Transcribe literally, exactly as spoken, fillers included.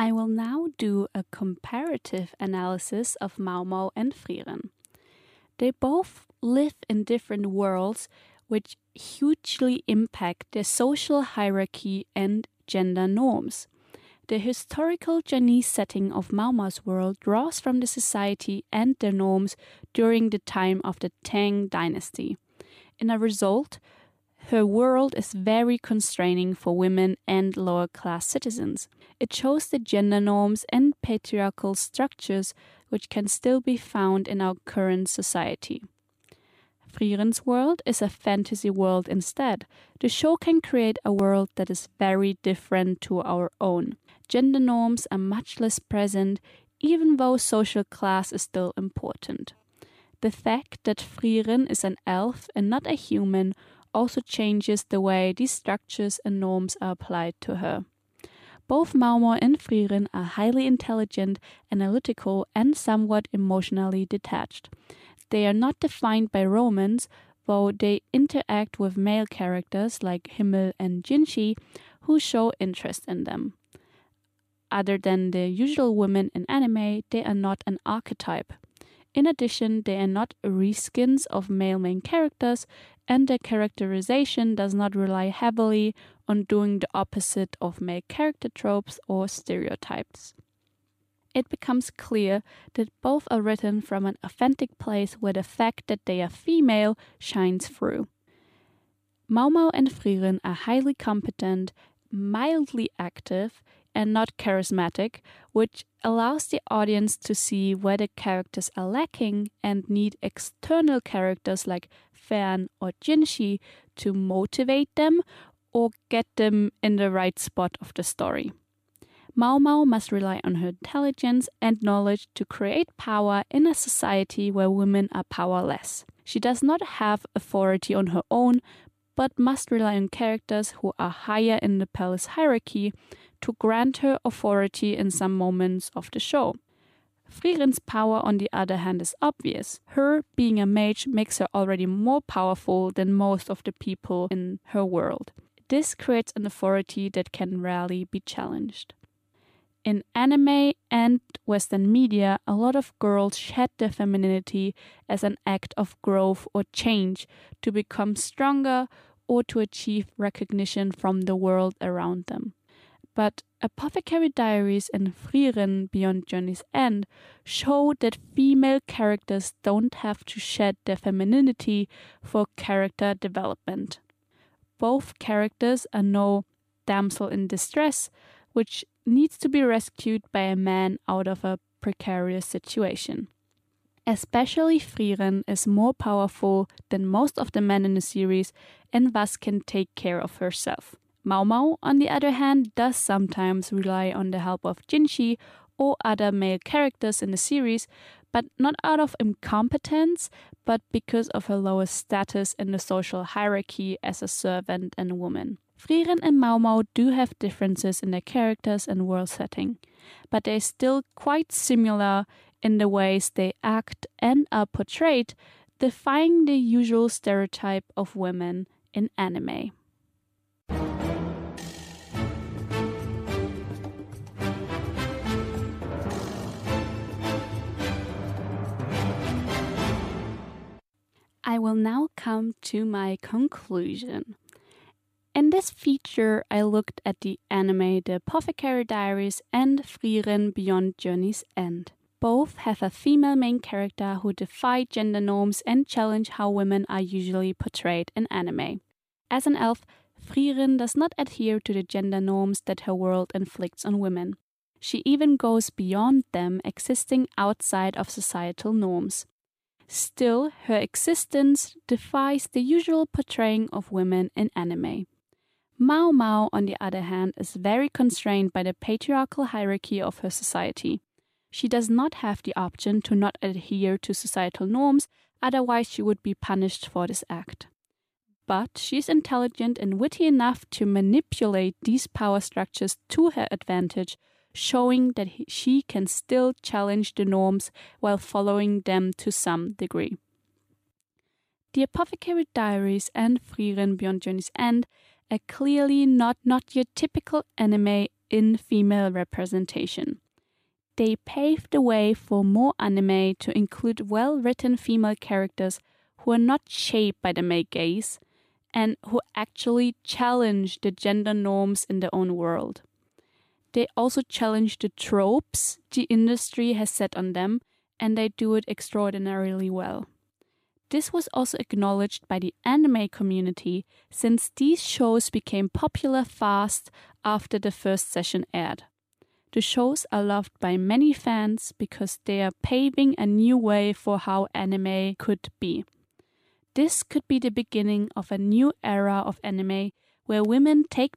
I will now do a comparative analysis of Mau Mau and Frieren. They both live in different worlds which hugely impact their social hierarchy and gender norms. The historical Chinese setting of Mau Mau's world draws from the society and their norms during the time of the Tang dynasty. In a result, her world is very constraining for women and lower-class citizens. It shows the gender norms and patriarchal structures which can still be found in our current society. Frieren's world is a fantasy world instead. The show can create a world that is very different to our own. Gender norms are much less present, even though social class is still important. The fact that Frieren is an elf and not a human also changes the way these structures and norms are applied to her. Both Mau Mau and Frieren are highly intelligent, analytical, and somewhat emotionally detached. They are not defined by romance, though they interact with male characters like Himmel and Jinshi, who show interest in them. Other than the usual women in anime, they are not an archetype. In addition, they are not reskins of male main characters, and their characterization does not rely heavily on doing the opposite of male character tropes or stereotypes. It becomes clear that both are written from an authentic place where the fact that they are female shines through. Mau Mau and Frieren are highly competent, mildly active, and not charismatic, which allows the audience to see where the characters are lacking and need external characters like Fan or Jinshi to motivate them or get them in the right spot of the story. Mau Mau must rely on her intelligence and knowledge to create power in a society where women are powerless. She does not have authority on her own, but must rely on characters who are higher in the palace hierarchy to grant her authority in some moments of the show. Frieren's power, on the other hand, is obvious. Her being a mage makes her already more powerful than most of the people in her world. This creates an authority that can rarely be challenged. In anime and Western media, a lot of girls shed their femininity as an act of growth or change to become stronger or to achieve recognition from the world around them. But Apothecary Diaries and Frieren Beyond Journey's End show that female characters don't have to shed their femininity for character development. Both characters are no damsel in distress, which needs to be rescued by a man out of a precarious situation. Especially Frieren is more powerful than most of the men in the series and thus can take care of herself. Mau Mau, on the other hand, does sometimes rely on the help of Jinshi or other male characters in the series, but not out of incompetence, but because of her lower status in the social hierarchy as a servant and a woman. Frieren and Mau Mau do have differences in their characters and world setting, but they're still quite similar in the ways they act and are portrayed, defying the usual stereotype of women in anime. I will now come to my conclusion. In this feature, I looked at the anime The Apothecary Diaries and Frieren Beyond Journey's End. Both have a female main character who defy gender norms and challenge how women are usually portrayed in anime. As an elf, Frieren does not adhere to the gender norms that her world inflicts on women. She even goes beyond them, existing outside of societal norms. Still, her existence defies the usual portraying of women in anime. Mau Mau, on the other hand, is very constrained by the patriarchal hierarchy of her society. She does not have the option to not adhere to societal norms, otherwise she would be punished for this act. But she is intelligent and witty enough to manipulate these power structures to her advantage, showing that he, she can still challenge the norms while following them to some degree. The Apothecary Diaries and Frieren Beyond Journey's End are clearly not, not your typical anime in female representation. They paved the way for more anime to include well-written female characters who are not shaped by the male gaze and who actually challenge the gender norms in their own world. They also challenge the tropes the industry has set on them, and they do it extraordinarily well. This was also acknowledged by the anime community, since these shows became popular fast after the first session aired. The shows are loved by many fans because they are paving a new way for how anime could be. This could be the beginning of a new era of anime where women take